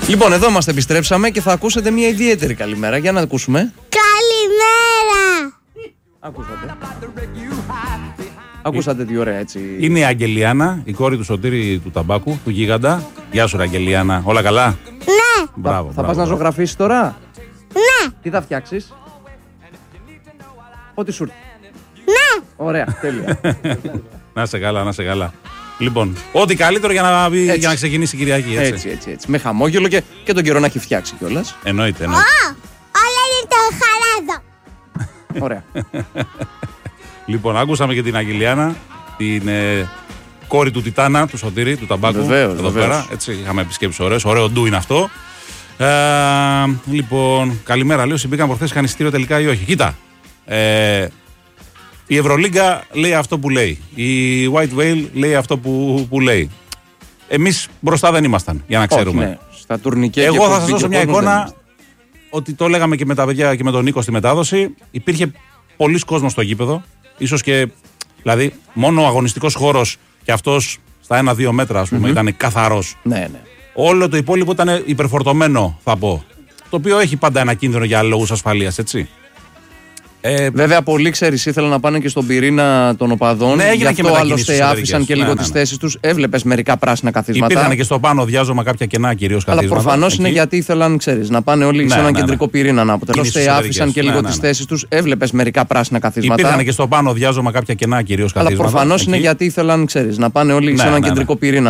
Λοιπόν, εδώ είμαστε, επιστρέψαμε και θα ακούσετε μια ιδιαίτερη καλημέρα. Για να ακούσουμε. Καλημέρα! Ακούσατε τι ωραία έτσι. Είναι η Αγγελιάνα, η κόρη του Σωτήρη του Ταμπάκου, του Γίγαντα. Γεια σου, Αγγελιάνα. Όλα καλά? Ναι! Μπράβο. Θα πας να ζωγραφίσεις τώρα? Ναι! Τι θα φτιάξεις? Ό,τι σου έρθει. Ναι! Ωραία, τέλεια. Να σε καλά, να σε καλά. Λοιπόν, ό,τι καλύτερο για να ξεκινήσει η Κυριακή. Έτσι. Με χαμόγελο και τον καιρό να έχει φτιάξει κιόλας. Εννοείται. Όλα είναι το χαράδο. Ωραία. Λοιπόν, άκουσαμε και την Αγγελιάνα, την κόρη του Τιτάνα, του Σωτήρη, του Ταμπάκου. Βεβαίως. Πέρα. Έτσι, είχαμε επισκέψεις ωραίες. Ωραίο ντου είναι αυτό. Λοιπόν, καλημέρα. Λέω, συμπήκαν προχθές, είχαν εισιτήριο τελικά ή όχι? Κοίτα. Η Ευρωλίγκα λέει αυτό που λέει. Η White Whale λέει αυτό που λέει. Εμείς μπροστά δεν ήμασταν, για να ξέρουμε. Όχι, ναι. Στα τουρνικέ. Εγώ θα σας δώσω μια εικόνα ότι το λέγαμε και με τα παιδιά και με τον Νίκο στη μετάδοση. Υπήρχε πολλής κόσμος στο γήπεδο. Ίσως και, δηλαδή, μόνο ο αγωνιστικός χώρος και αυτός στα 1-2 μέτρα, ας πούμε, ήταν καθαρός. Ναι. Όλο το υπόλοιπο ήταν υπερφορτωμένο, θα πω. Το οποίο έχει πάντα ένα κίνδυνο για λόγους ασφαλείας, έτσι. Βέβαια, πολλοί ξέρεις ήθελαν να πάνε και στον πυρήνα των οπαδών. Ναι, γι' αυτό άλλωστε άφησαν και λίγο τις θέσεις τους. Έβλεπες μερικά πράσινα καθίσματα. Υπήρχαν και στο πάνω διάζωμα κάποια κενά κυρίως καθίσματα. Αλλά προφανώς είναι γιατί ήθελαν, ξέρεις, να πάνε όλοι σε έναν κεντρικό πυρήνα να αποτελούν. Άφησαν και λίγο τις θέσεις τους. Έβλεπες μερικά πράσινα καθίσματα. Υπήρχαν και στο πάνω διάζωμα κάποια κενά κυρίως καθίσματα. Αλλά προφανώς είναι γιατί ήθελαν, ξέρεις, να πάνε όλοι σε έναν κεντρικό πυρήνα.